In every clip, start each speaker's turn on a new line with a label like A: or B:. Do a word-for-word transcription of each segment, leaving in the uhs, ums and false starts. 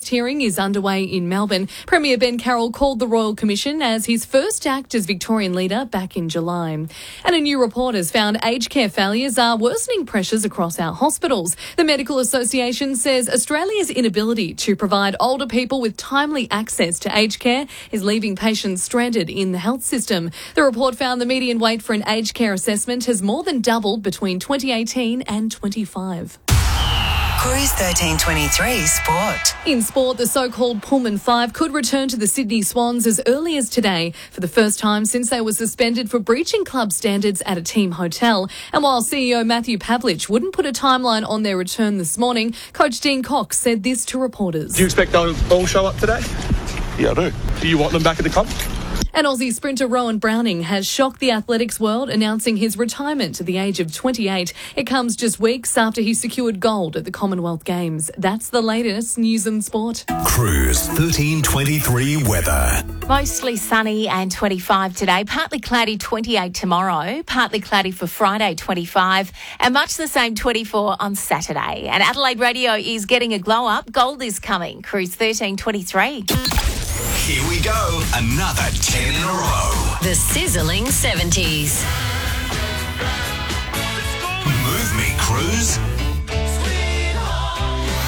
A: hearing is underway in Melbourne. Premier Ben Carroll called the Royal Commission as his first act as Victorian leader back in July. And a new report has found aged care failures are worsening pressures across our hospitals. The Medical Association says Australia's inability to provide older people with timely access to aged care is leaving patients stranded in the health system. The report found the median wait for an aged care assessment has more than doubled between twenty eighteen and twenty-five.
B: Cruise thirteen twenty-three Sport.
A: In sport, the so-called Pullman Five could return to the Sydney Swans as early as today for the first time since they were suspended for breaching club standards at a team hotel. And while C E O Matthew Pavlich wouldn't put a timeline on their return this morning, Coach Dean Cox said this to reporters.
C: Do you expect they'll all show up today?
D: Yeah, I do.
C: Do you want them back at the club?
A: And Aussie sprinter Rowan Browning has shocked the athletics world, announcing his retirement at the age of twenty-eight. It comes just weeks after he secured gold at the Commonwealth Games. That's the latest news and sport.
E: Cruise thirteen twenty-three weather.
F: Mostly sunny and twenty-five today, partly cloudy twenty-eight tomorrow, partly cloudy for Friday twenty-five, and much the same twenty-four on Saturday. And Adelaide Radio is getting a glow up. Gold is coming. Cruise thirteen twenty-three.
E: Here we go, another ten in a row.
G: The sizzling seventies.
E: Move me, Cruise.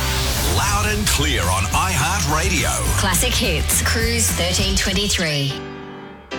E: Loud and clear on iHeartRadio.
G: Classic hits. Cruise thirteen twenty-three.